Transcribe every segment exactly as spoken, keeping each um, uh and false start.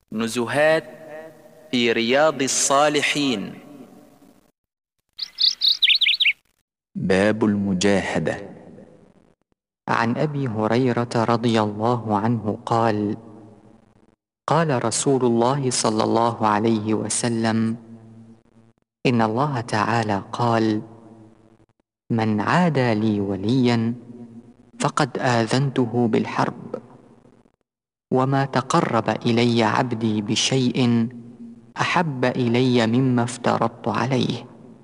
نزهات في رياض الصالحين. باب المجاهدة. عن أبي هريرة رضي الله عنه قال: قال رسول الله صلى الله عليه وسلم: إن الله تعالى قال: من عادى لي وليا فقد آذنته بالحرب، وما تقرب إلي عبدي بشيء أحب إلي مما افترضت عليه،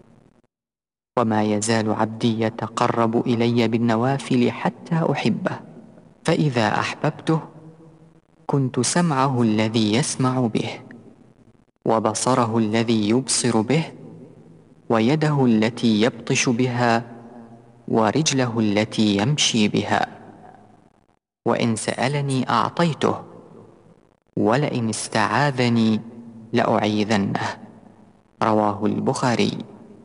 وما يزال عبدي يتقرب إلي بالنوافل حتى أحبه، فإذا أحببته كنت سمعه الذي يسمع به، وبصره الذي يبصر به، ويده التي يبطش بها، ورجله التي يمشي بها. وإن سألني أعطيته، ولئن استعاذني لأعيذنه. رواه البخاري.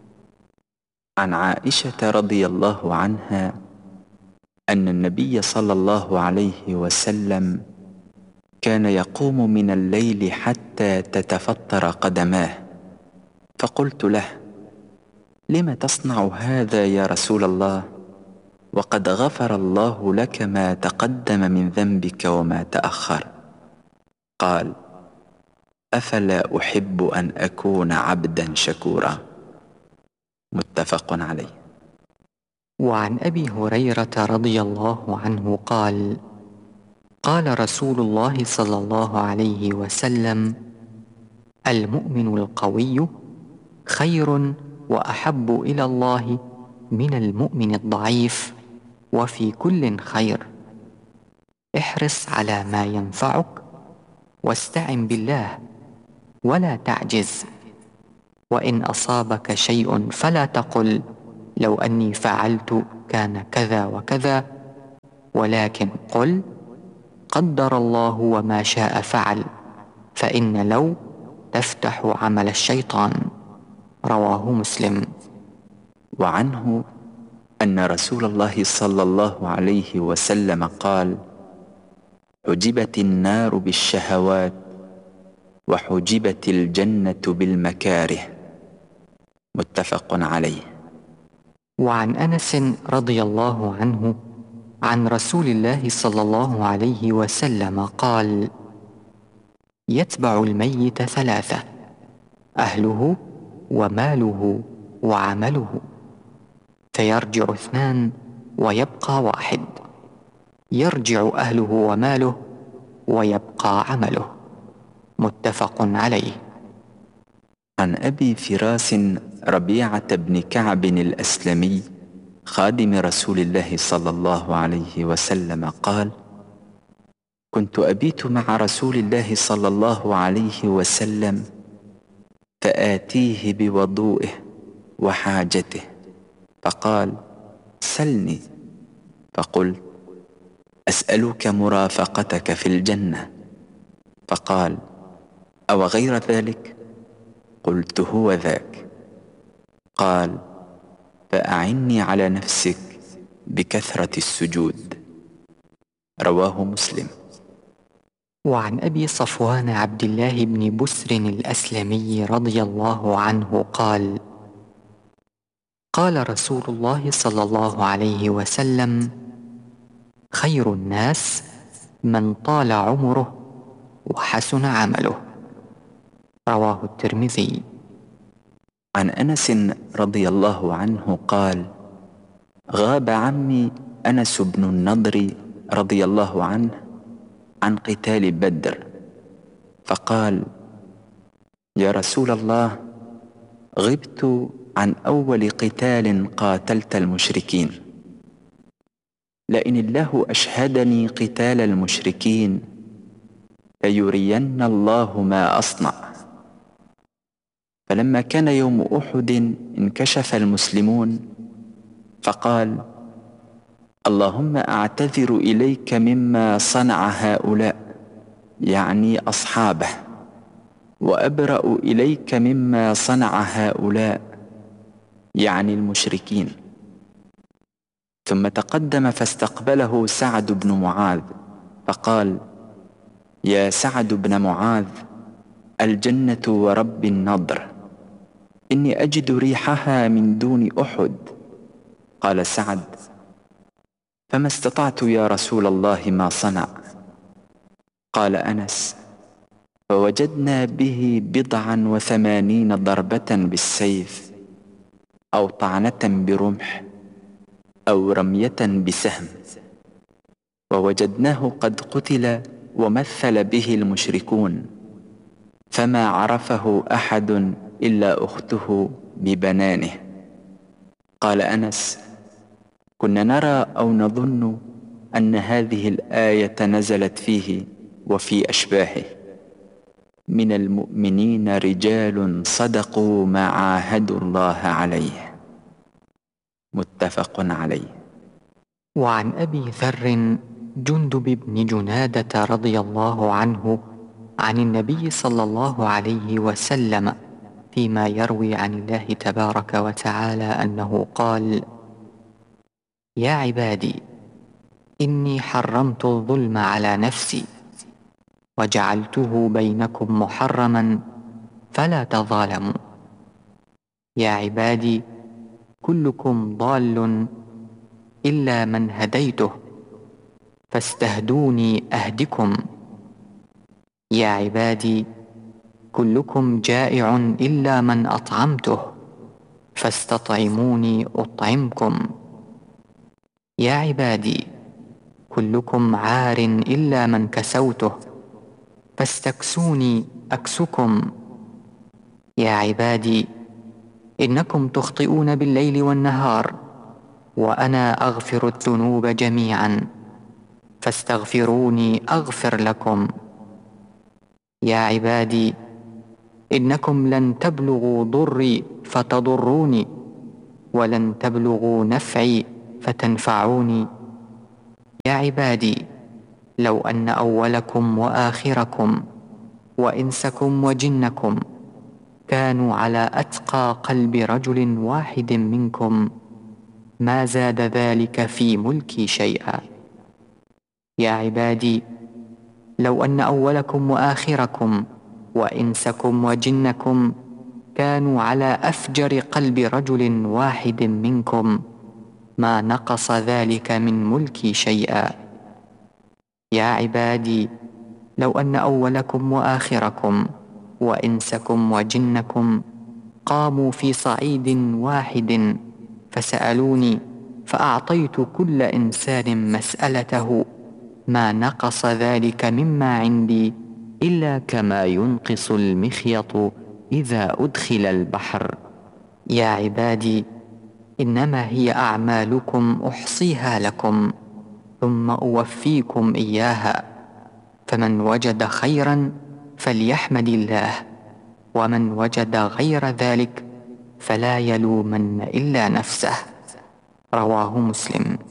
عن عائشة رضي الله عنها أن النبي صلى الله عليه وسلم كان يقوم من الليل حتى تتفطر قدماه، فقلت له: لم تصنع هذا يا رسول الله، وقد غفر الله لك ما تقدم من ذنبك وما تأخر؟ قال: أفلا أحب أن أكون عبدا شكورا. متفق عليه. وعن أبي هريرة رضي الله عنه قال: قال رسول الله صلى الله عليه وسلم: المؤمن القوي خير وأحب إلى الله من المؤمن الضعيف، وفي كل خير. احرص على ما ينفعك، واستعن بالله، ولا تعجز. وإن أصابك شيء فلا تقل لو أني فعلت كان كذا وكذا، ولكن قل قدر الله وما شاء فعل، فإن لو تفتح عمل الشيطان. رواه مسلم. وعنه أن رسول الله صلى الله عليه وسلم قال: حجبت النار بالشهوات، وحجبت الجنة بالمكاره. متفق عليه. وعن أنس رضي الله عنه عن رسول الله صلى الله عليه وسلم قال: يتبع الميت ثلاثة: أهله وماله وعمله، فيرجع اثنان ويبقى واحد، يرجع أهله وماله ويبقى عمله. متفق عليه. عن أبي فراس ربيعة بن كعب الأسلمي خادم رسول الله صلى الله عليه وسلم قال: كنت أبيت مع رسول الله صلى الله عليه وسلم، فآتيه بوضوئه وحاجته، فقال: سلني. فقلت: أسألك مرافقتك في الجنة. فقال: أو غير ذلك؟ قلت: هو ذاك. قال: فأعني على نفسك بكثرة السجود. رواه مسلم. وعن أبي صفوان عبد الله بن بسر الأسلمي رضي الله عنه قال: قال رسول الله صلى الله عليه وسلم: خير الناس من طال عمره وحسن عمله. رواه الترمذي. عن أنس رضي الله عنه قال: غاب عمي أنس بن النضر رضي الله عنه عن قتال بدر، فقال: يا رسول الله، غبت عن أول قتال قاتلت المشركين، لئن الله أشهدني قتال المشركين ليرين الله ما أصنع. فلما كان يوم أحد انكشف المسلمون، فقال: اللهم أعتذر إليك مما صنع هؤلاء، يعني أصحابه، وأبرأ إليك مما صنع هؤلاء، يعني المشركين. ثم تقدم فاستقبله سعد بن معاذ، فقال: يا سعد بن معاذ، الجنة ورب النضر، إني أجد ريحها من دون أحد. قال سعد: فما استطعت يا رسول الله ما صنع. قال أنس: فوجدنا به بضعا وثمانين ضربة بالسيف، أو طعنة برمح، أو رمية بسهم، ووجدناه قد قتل ومثل به المشركون، فما عرفه أحد إلا أخته ببنانه. قال أنس: كنا نرى أو نظن أن هذه الآية نزلت فيه وفي أشباهه: من المؤمنين رجال صدقوا ما عاهدوا الله عليه. متفق عليه. وعن أبي ذر جندب بن جنادة رضي الله عنه عن النبي صلى الله عليه وسلم فيما يروي عن الله تبارك وتعالى أنه قال: يا عبادي، إني حرمت الظلم على نفسي وجعلته بينكم محرما فلا تظالموا. يا عبادي، كلكم ضال إلا من هديته فاستهدوني أهدكم. يا عبادي، كلكم جائع إلا من أطعمته فاستطعموني أطعمكم. يا عبادي، كلكم عار إلا من كسوته فاستكسوني أكسكم. يا عبادي، إنكم تخطئون بالليل والنهار وأنا أغفر الذنوب جميعا فاستغفروني أغفر لكم. يا عبادي، إنكم لن تبلغوا ضري فتضروني ولن تبلغوا نفعي فتنفعوني. يا عبادي، لو أن أولكم وآخركم وإنسكم وجنكم كانوا على أتقى قلب رجل واحد منكم ما زاد ذلك في ملكي شيئا. يا عبادي، لو أن أولكم وآخركم وإنسكم وجنكم كانوا على أفجر قلب رجل واحد منكم ما نقص ذلك من ملكي شيئا. يا عبادي، لو أن أولكم وآخركم وإنسكم وجنكم قاموا في صعيد واحد فسألوني فأعطيت كل إنسان مسألته ما نقص ذلك مما عندي إلا كما ينقص المخيط إذا أدخل البحر. يا عبادي، إنما هي أعمالكم أحصيها لكم ثم أوفيكم إياها، فمن وجد خيرا فليحمد الله، ومن وجد غير ذلك فلا يلومن إلا نفسه. رواه مسلم.